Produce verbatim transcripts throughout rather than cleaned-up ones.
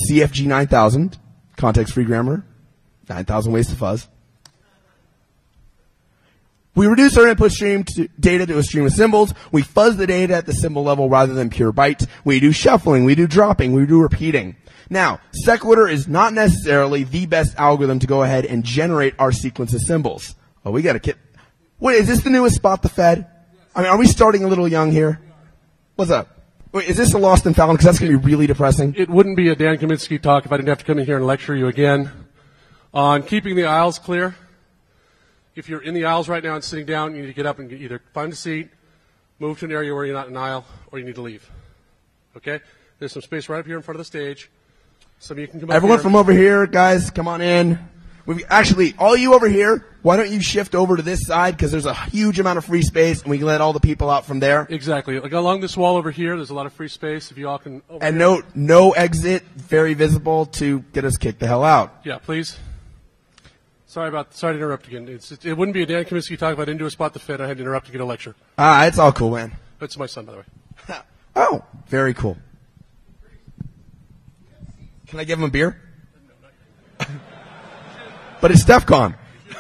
C F G nine thousand, context-free grammar, nine thousand ways to fuzz. We reduce our input stream to data to a stream of symbols. We fuzz the data at the symbol level rather than pure bytes. We do shuffling. We do dropping. We do repeating. Now, Sequitur is not necessarily the best algorithm to go ahead and generate our sequence of symbols. Oh, we got to kid. Wait, is this the newest Spot the Fed? I mean, are we starting a little young here? What's up? Wait, is this a lost and found? Because that's going to be really depressing. It wouldn't be a Dan Kaminsky talk if I didn't have to come in here and lecture you again on keeping the aisles clear. If you're in the aisles right now and sitting down, you need to get up and either find a seat, move to an area where you're not in an aisle, or you need to leave. Okay? There's some space right up here in front of the stage. Some of you can come up Everyone here. from over here, guys, come on in. We've, actually, all you over here, why don't you shift over to this side, because there's a huge amount of free space, and we can let all the people out from there. Exactly. Like along this wall over here, there's a lot of free space. If you all can. Over And here. no, no exit, very visible to get us kicked the hell out. Yeah, please. Sorry about. Sorry to interrupt again. It's, it, it wouldn't be a Dan Kaminsky talk if I didn't do a Spot the Fed. I had to interrupt to get a lecture. Ah, it's all cool, man. That's my son, by the way. Oh, very cool. Can I give him a beer? But it's DEFCON.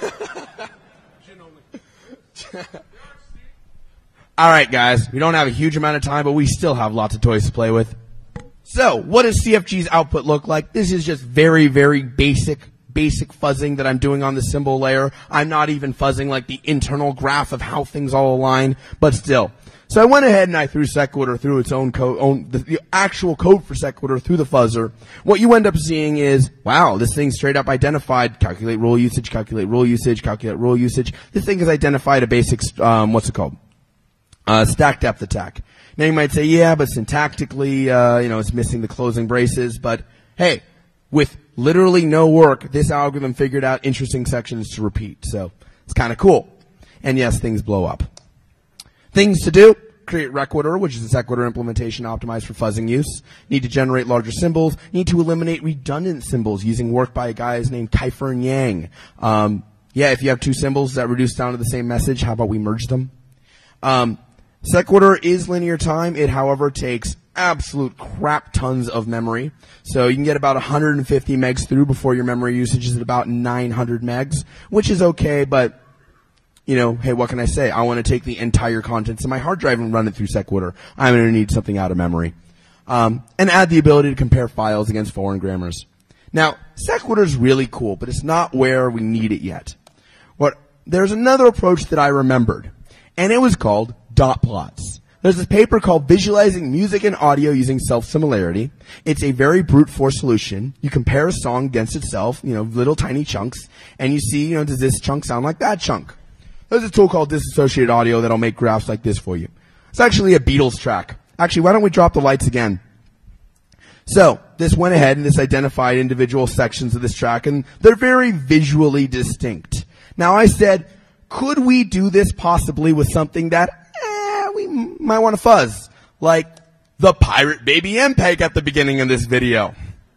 All right, guys. We don't have a huge amount of time, but we still have lots of toys to play with. So, what does C F G's output look like? This is just very, very basic, basic fuzzing that I'm doing on the symbol layer. I'm not even fuzzing like the internal graph of how things all align, but still. So I went ahead and I threw Sequitur through its own code, own, the, the actual code for Sequitur through the fuzzer. What you end up seeing is, wow, this thing straight up identified calculate rule usage, calculate rule usage, calculate rule usage. This thing has identified a basic, um, what's it called? Uh, stack depth attack. Now you might say, yeah, but syntactically, uh, you know, it's missing the closing braces. But hey, with literally no work, this algorithm figured out interesting sections to repeat. So it's kind of cool. And yes, things blow up. Things to do: create Requitur, which is a Sequitur implementation optimized for fuzzing use. Need to generate larger symbols. Need to eliminate redundant symbols using work by a guy named Kaifern Yang. Um, yeah, if you have two symbols that reduce down to the same message, how about we merge them? Um, Sequitur is linear time. It, however, takes absolute crap tons of memory. So you can get about one hundred fifty megs through before your memory usage is at about nine hundred megs, which is okay, but you know, hey, what can I say? I want to take the entire contents of my hard drive and run it through Sequitur. I'm going to need something out of memory. Um, and add the ability to compare files against foreign grammars. Now, Sequitur is really cool, but it's not where we need it yet. What, there's another approach that I remembered, and it was called dot plots. There's this paper called Visualizing Music and Audio Using Self-Similarity. It's a very brute force solution. You compare a song against itself, you know, little tiny chunks, and you see, you know, does this chunk sound like that chunk? There's a tool called Disassociated Audio that'll make graphs like this for you. It's actually a Beatles track. Actually, why don't we drop the lights again? So, this went ahead and this identified individual sections of this track, and they're very visually distinct. Now, I said, could we do this possibly with something that, eh, we might want to fuzz? Like the Pirate Baby M P E G at the beginning of this video.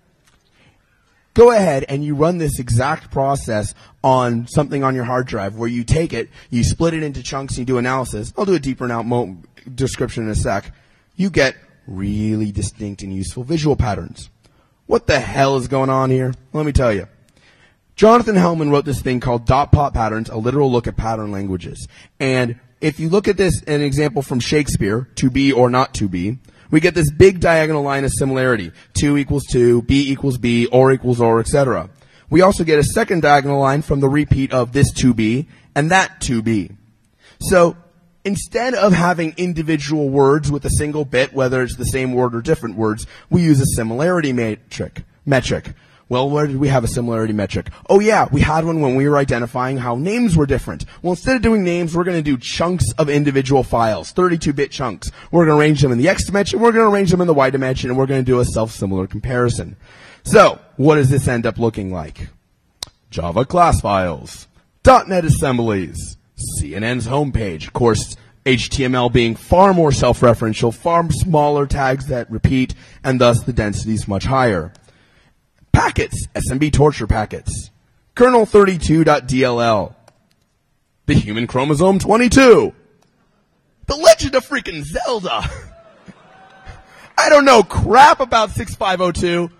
Go ahead and you run this exact process on something on your hard drive where you take it, you split it into chunks, and you do analysis. I'll do a deeper now mo- description in a sec. You get really distinct and useful visual patterns. What the hell is going on here? Let me tell you. Jonathan Hellman wrote this thing called Dot Plot Patterns, a literal look at pattern languages. And if you look at this, an example from Shakespeare, to be or not to be, we get this big diagonal line of similarity. two equals two, B equals B, or equals or, et cetera. We also get a second diagonal line from the repeat of this to be and that to be. So instead of having individual words with a single bit, whether it's the same word or different words, we use a similarity metric. metric. Well, where did we have a similarity metric? Oh yeah, we had one when we were identifying how names were different. Well, instead of doing names, we're going to do chunks of individual files, thirty-two bit chunks. We're going to arrange them in the X dimension, we're going to arrange them in the Y dimension, and we're going to do a self-similar comparison. So, what does this end up looking like? Java class files, dot net assemblies, C N N's homepage. Of course, H T M L being far more self-referential, far smaller tags that repeat, and thus the density is much higher. Packets, S M B torture packets. Kernel thirty-two dot D L L. The Human Chromosome twenty-two. The Legend of freaking Zelda. I don't know crap about sixty-five oh two,